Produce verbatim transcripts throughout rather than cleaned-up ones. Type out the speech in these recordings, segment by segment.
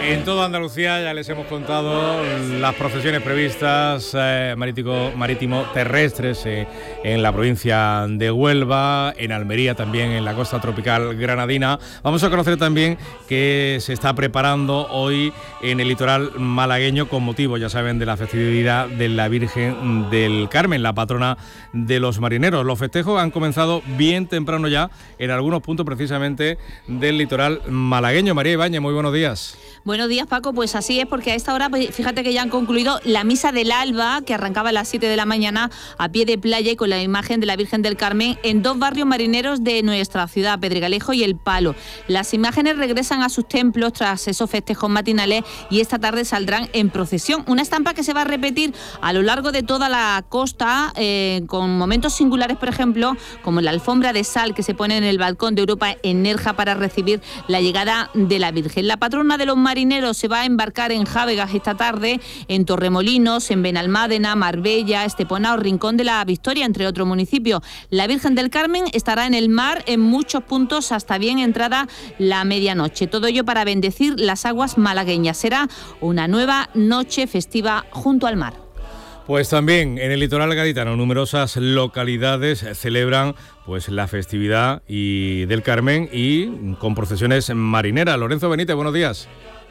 En toda Andalucía ya les hemos contado las procesiones previstas eh, marítimo, marítimo terrestres eh, en la provincia de Huelva, en Almería también, en la costa tropical granadina. Vamos a conocer también que se está preparando hoy en el litoral malagueño con motivo, ya saben, de la festividad de la Virgen del Carmen, la patrona de los marineros. Los festejos han comenzado bien temprano ya en algunos puntos precisamente del litoral malagueño. María Ibáñez, muy buenos días. Buenos días, Paco. Pues así es, porque a esta hora, fíjate que ya han concluido la misa del alba, que arrancaba a las siete de la mañana a pie de playa y con la imagen de la Virgen del Carmen en dos barrios marineros de nuestra ciudad, Pedregalejo y El Palo. Las imágenes regresan a sus templos tras esos festejos matinales y esta tarde saldrán en procesión. Una estampa que se va a repetir a lo largo de toda la costa, eh, con momentos singulares, por ejemplo, como la alfombra de sal que se pone en el balcón de Europa en Nerja para recibir la llegada de la Virgen. La patrona de los marineros se va a embarcar en Jávegas esta tarde, en Torremolinos, en Benalmádena, Marbella, Estepona o Rincón de la Victoria, entre otros municipios. La Virgen del Carmen estará en el mar en muchos puntos hasta bien entrada la medianoche. Todo ello para bendecir las aguas malagueñas. Será una nueva noche festiva junto al mar. Pues también en el litoral gaditano numerosas localidades celebran pues la festividad y del Carmen y con procesiones marineras. Lorenzo Benítez, buenos días.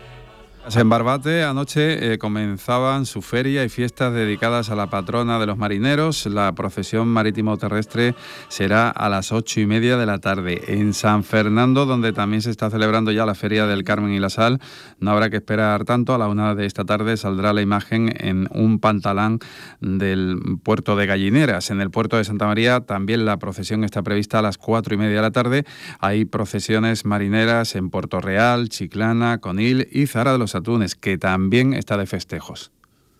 En Barbate anoche eh, comenzaban su feria y fiestas dedicadas a la patrona de los marineros. La procesión marítimo-terrestre será a las ocho y media de la tarde. En San Fernando, donde también se está celebrando ya la Feria del Carmen y la Sal, no habrá que esperar tanto. A la una de esta tarde saldrá la imagen en un pantalán del puerto de Gallineras. En el puerto de Santa María también la procesión está prevista a las cuatro y media de la tarde. Hay procesiones marineras en Puerto Real, Chiclana, Conil y Zara de los Atunes, que también está de festejos.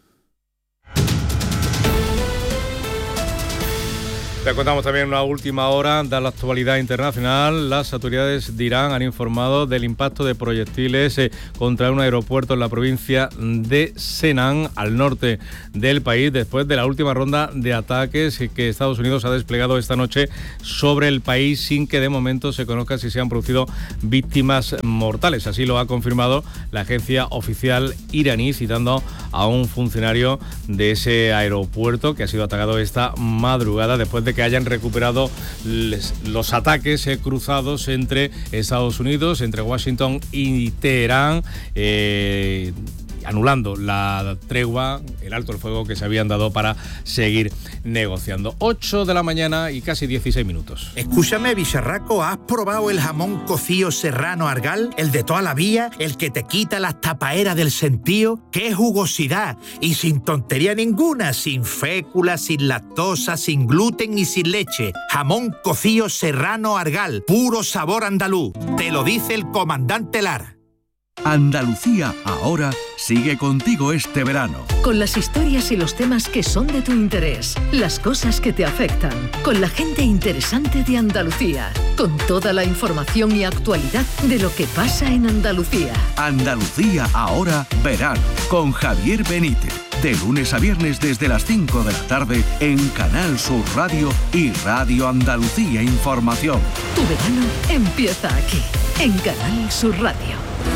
Te contamos también una última hora de la actualidad internacional. Las autoridades de Irán han informado del impacto de proyectiles eh, contra un aeropuerto en la provincia de Senan, al norte del país, después de la última ronda de ataques que Estados Unidos ha desplegado esta noche sobre el país, sin que de momento se conozca si se han producido víctimas mortales. Así lo ha confirmado la agencia oficial iraní, citando a un funcionario de ese aeropuerto que ha sido atacado esta madrugada después de que hayan recuperado les, los ataques eh, cruzados entre Estados Unidos, entre Washington y Teherán, eh, anulando la tregua, el alto el fuego que se habían dado para seguir negociando. ocho de la mañana y casi dieciséis minutos. Escúchame, bicharraco, ¿has probado el jamón cocido serrano Argal? El de toda la vida, el que te quita las tapaeras del sentío. ¡Qué jugosidad! Y sin tontería ninguna, sin fécula, sin lactosa, sin gluten y sin leche. Jamón cocido serrano Argal, puro sabor andaluz. Te lo dice el comandante Lara. Andalucía ahora sigue contigo este verano. Con las historias y los temas que son de tu interés, las cosas que te afectan, con la gente interesante de Andalucía, con toda la información y actualidad de lo que pasa en Andalucía. Andalucía ahora verano, con Javier Benítez. De lunes a viernes desde las cinco de la tarde en Canal Sur Radio y Radio Andalucía Información. Tu verano empieza aquí, en Canal Sur Radio.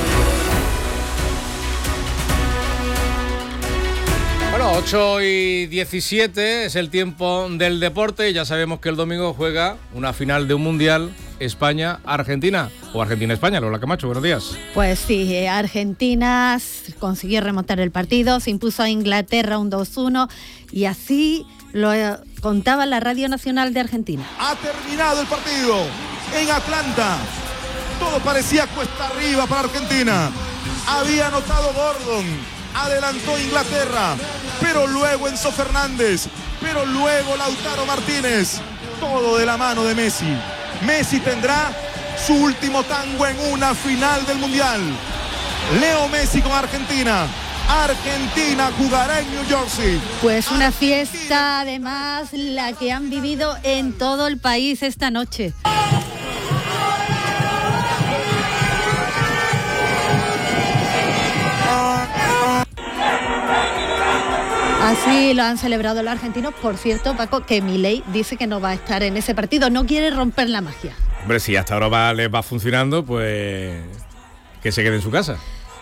Bueno, ocho y diecisiete es el tiempo del deporte. Ya sabemos que el domingo juega una final de un mundial, España-Argentina, o Argentina-España. Lola Camacho, buenos días. Pues sí, Argentina consiguió remontar el partido, se impuso a Inglaterra un dos uno y así lo contaba la Radio Nacional de Argentina. Ha terminado el partido en Atlanta. Todo parecía cuesta arriba para Argentina. Había anotado Gordon, adelantó Inglaterra, pero luego Enzo Fernández, pero luego Lautaro Martínez. Todo de la mano de Messi. Messi tendrá su último tango en una final del Mundial. Leo Messi con Argentina. Argentina jugará en New Jersey. Pues una fiesta, además, la que han vivido en todo el país esta noche. Así lo han celebrado los argentinos. Por cierto, Paco, que Milei dice que no va a estar en ese partido, no quiere romper la magia. Hombre, si hasta ahora va, les va funcionando, pues que se quede en su casa.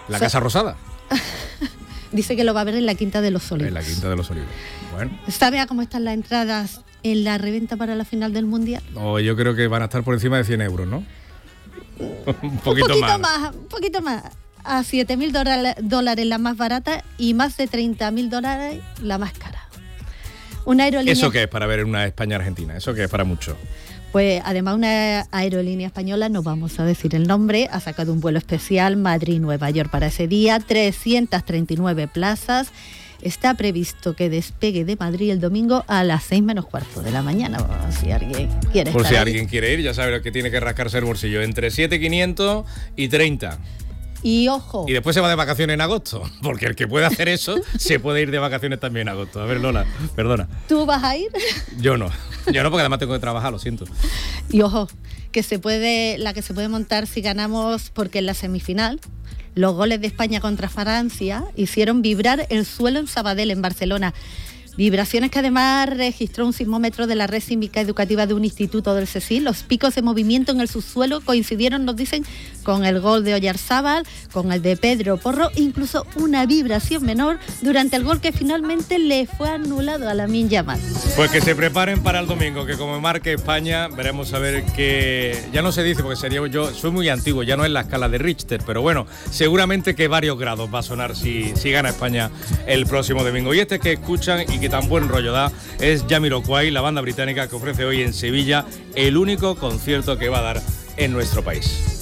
La So- Casa Rosada. Dice que lo va a ver en la Quinta de los Olivos. En la Quinta de los Olivos. Bueno. ¿Sabe a cómo están las entradas en la reventa para la final del Mundial? Oh, yo creo que van a estar por encima de cien euros, ¿no? un poquito, un poquito más. más. Un poquito más. A siete mil dólares la más barata y más de treinta mil dólares la más cara. Una aerolínea... ¿Eso qué es para ver una España-Argentina? ¿Eso qué es para mucho? Pues además una aerolínea española, no vamos a decir el nombre, ha sacado un vuelo especial Madrid-Nueva York para ese día, trescientas treinta y nueve plazas. Está previsto que despegue de Madrid el domingo a las seis menos cuarto de la mañana. Bueno, si alguien quiere Por estar si ahí. alguien quiere ir, ya sabe que tiene que rascarse el bolsillo. Entre siete mil quinientos y treinta. Y ojo. Y después se va de vacaciones en agosto. Porque el que puede hacer eso, se puede ir de vacaciones también en agosto. A ver, Lola, perdona. ¿Tú vas a ir? Yo no. Yo no, porque además tengo que trabajar, lo siento. Y ojo, que se puede, la que se puede montar si ganamos, porque en la semifinal los goles de España contra Francia hicieron vibrar el suelo en Sabadell, en Barcelona. Vibraciones que además registró un sismómetro de la red sísmica educativa de un instituto del CSIC. Los picos de movimiento en el subsuelo coincidieron, nos dicen, con el gol de Oyarzábal, con el de Pedro Porro, incluso una vibración menor durante el gol que finalmente le fue anulado a Lamine Yamal. Pues que se preparen para el domingo, que como marque España, veremos a ver que... Ya no se dice, porque sería yo, soy muy antiguo, ya no es la escala de Richter, pero bueno, seguramente que varios grados va a sonar si, si gana España el próximo domingo. Y este que escuchan y que tan buen rollo da es Jamiroquai, la banda británica que ofrece hoy en Sevilla el único concierto que va a dar en nuestro país.